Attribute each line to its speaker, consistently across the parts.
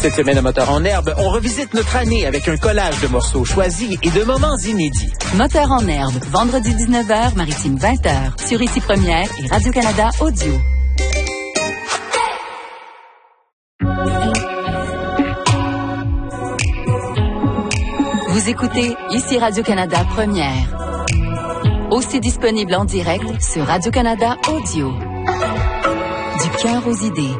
Speaker 1: Cette semaine à Moteur en herbe, on revisite notre année avec un collage de morceaux choisis et de moments inédits.
Speaker 2: Moteur en herbe, vendredi 19h, maritime 20h, sur Ici Première et Radio-Canada Audio. Vous écoutez Ici Radio-Canada Première. Aussi disponible en direct sur Radio-Canada Audio. Du cœur aux idées.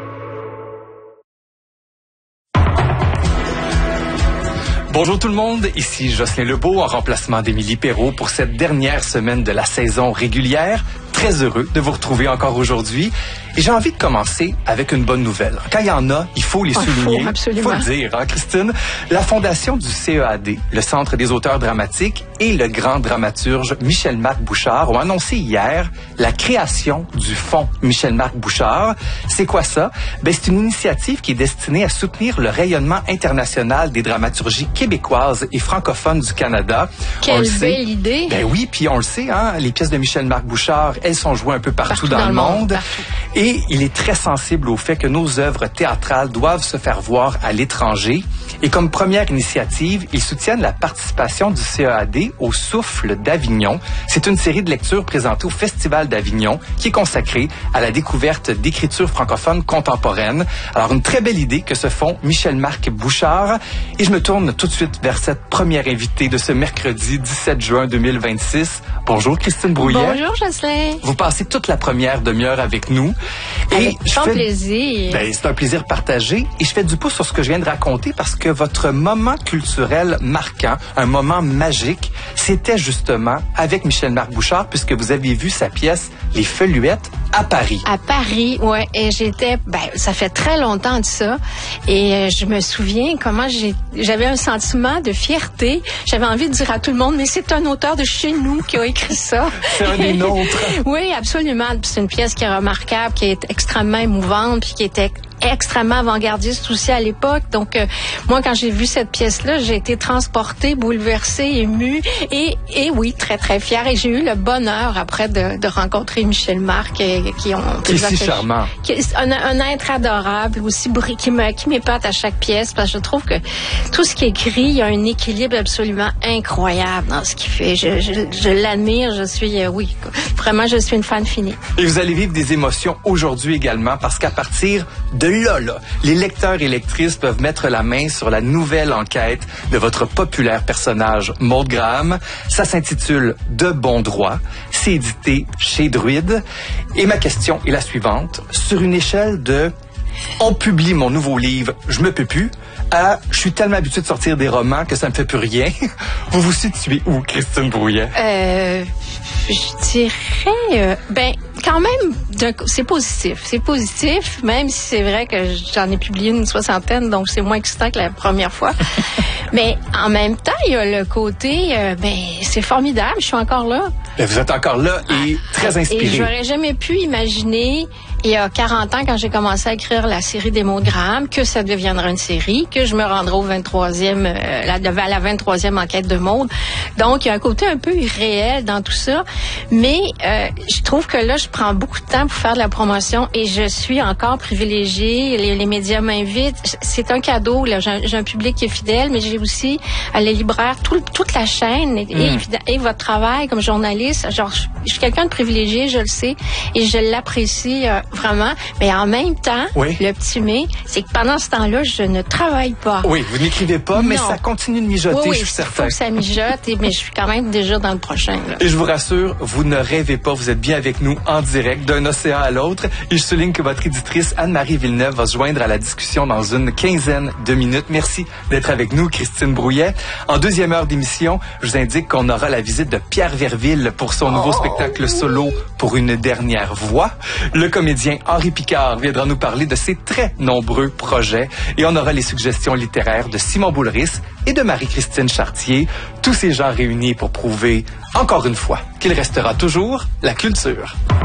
Speaker 3: Bonjour tout le monde, ici Jocelyn Lebeau en remplacement d'Émilie Perrault pour cette dernière semaine de la saison régulière. Très heureux de vous retrouver encore aujourd'hui. Et j'ai envie de commencer avec une bonne nouvelle. Quand il y en a, il faut les souligner. Il faut le dire, hein, Christine? La fondation du CEAD, le Centre des auteurs dramatiques, et le grand dramaturge Michel-Marc Bouchard ont annoncé hier la création du Fonds Michel-Marc Bouchard. C'est quoi ça? C'est une initiative qui est destinée à soutenir le rayonnement international des dramaturgies québécoises et francophones du Canada.
Speaker 4: Quelle belle idée!
Speaker 3: Oui, puis on le sait, hein, les pièces de Michel-Marc Bouchard, elles sont jouées un peu partout dans le monde. Et il est très sensible au fait que nos œuvres théâtrales doivent se faire voir à l'étranger. Et comme première initiative, ils soutiennent la participation du CEAD au Souffle d'Avignon. C'est une série de lectures présentées au Festival d'Avignon qui est consacrée à la découverte d'écriture francophone contemporaine. Alors, une très belle idée que se font Michel-Marc Bouchard. Et je me tourne tout de suite vers cette première invitée de ce mercredi 17 juin 2026. Bonjour Christine Brouillet.
Speaker 4: Bonjour Jocelyn.
Speaker 3: Vous passez toute la première demi-heure avec nous.
Speaker 4: Avec grand plaisir.
Speaker 3: C'est un plaisir partagé. Et je fais du pouce sur ce que je viens de raconter parce que votre moment culturel marquant, un moment magique, c'était justement avec Michel-Marc Bouchard puisque vous avez vu sa pièce Les Feluettes à Paris.
Speaker 4: À Paris, ouais. Et j'étais, ça fait très longtemps de ça. Et je me souviens comment j'avais un sentiment de fierté. J'avais envie de dire à tout le monde, mais c'est un auteur de chez nous qui a écrit ça.
Speaker 3: C'est un des nôtres.
Speaker 4: Oui, absolument. C'est une pièce qui est remarquable, qui est extrêmement émouvante, puis qui était extrêmement avant-gardiste aussi à l'époque. Donc, moi, quand j'ai vu cette pièce-là, j'ai été transportée, bouleversée, émue et oui, très, très fière. Et j'ai eu le bonheur, après, de rencontrer Michel-Marc, qui est
Speaker 3: si charmant.
Speaker 4: Un être adorable, aussi qui m'épate à chaque pièce, parce que je trouve que tout ce qu'il écrit, il y a un équilibre absolument incroyable dans ce qu'il fait. Je l'admire, je suis une fan finie.
Speaker 3: Et vous allez vivre des émotions aujourd'hui également, parce qu'à partir de là, les lecteurs et lectrices peuvent mettre la main sur la nouvelle enquête de votre populaire personnage Maud Graham. Ça s'intitule De bon droit. C'est édité chez Druide. Et ma question est la suivante. Sur une échelle de « On publie mon nouveau livre, je me peux plus » à « Je suis tellement habituée de sortir des romans que ça me fait plus rien », vous vous situez où, Christine Brouillet?
Speaker 4: Je dirais... quand même, c'est positif. C'est positif, même si c'est vrai que j'en ai publié une 60aine, donc c'est moins excitant que la première fois. Mais en même temps, il y a le côté, c'est formidable, je suis encore là.
Speaker 3: Vous êtes encore là et très inspirée.
Speaker 4: Et j'aurais jamais pu imaginer, il y a 40 ans, quand j'ai commencé à écrire la série des Maud Graham, que ça deviendra une série, que je me rendrai au 23e, à la 23e enquête de Maud. Donc, il y a un côté un peu irréel dans tout ça. Mais je trouve que là, je prends beaucoup de temps pour faire de la promotion et je suis encore privilégiée. Les médias m'invitent. C'est un cadeau. Là. J'ai un public qui est fidèle, mais j'ai aussi les libraires, toute la chaîne et votre travail comme journaliste. Genre, je suis quelqu'un de privilégié, je le sais, et je l'apprécie vraiment. Mais en même temps, le petit mais, c'est que pendant ce temps-là, je ne travaille pas.
Speaker 3: Oui, vous n'écrivez pas, mais ça continue de mijoter, je suis certain.
Speaker 4: Il faut que ça mijote, mais je suis quand même déjà dans le prochain. Là.
Speaker 3: Et je vous rassure, vous ne rêvez pas, vous êtes bien avec nous en direct d'un océan à l'autre. Et je souligne que votre éditrice Anne-Marie Villeneuve va se joindre à la discussion dans une quinzaine de minutes. Merci d'être avec nous, Christine Brouillet. En deuxième heure d'émission, je vous indique qu'on aura la visite de Pierre Verville pour son nouveau spectacle solo Pour une dernière voix. Le comédien Henri Picard viendra nous parler de ses très nombreux projets. Et on aura les suggestions littéraires de Simon Boulris et de Marie-Christine Chartier. Tous ces gens réunis pour prouver, encore une fois, qu'il restera toujours la culture.